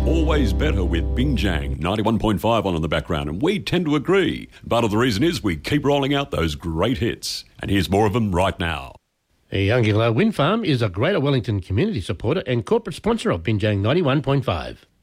always better with Bingjang 91.5 on in the background, and we tend to agree. Part of the reason is we keep rolling out those great hits, and here's more of them right now. Younginglow Wind Farm is a Greater Wellington community supporter and corporate sponsor of Bingjang 91.5.